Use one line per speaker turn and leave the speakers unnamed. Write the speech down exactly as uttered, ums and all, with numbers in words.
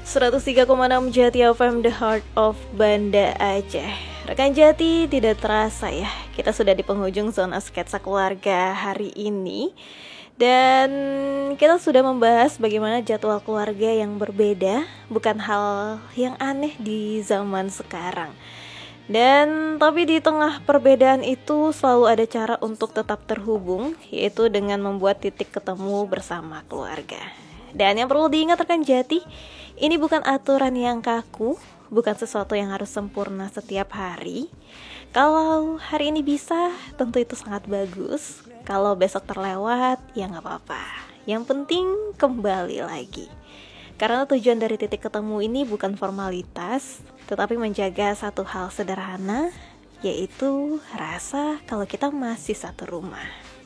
seratus tiga koma enam Jati F M, The Heart of Banda Aceh. Rekan Jati, tidak terasa ya, kita sudah di penghujung zona sketsa keluarga hari ini. Dan kita sudah membahas bagaimana jadwal keluarga yang berbeda bukan hal yang aneh di zaman sekarang. Dan tapi di tengah perbedaan itu selalu ada cara untuk tetap terhubung, yaitu dengan membuat titik ketemu bersama keluarga. Dan yang perlu diingat rekan Jati, ini bukan aturan yang kaku, bukan sesuatu yang harus sempurna setiap hari. Kalau hari ini bisa, tentu itu sangat bagus. Kalau besok terlewat, ya gak apa-apa. Yang penting kembali lagi. Karena tujuan dari titik ketemu ini bukan formalitas, tetapi menjaga satu hal sederhana, yaitu rasa kalau kita masih satu rumah.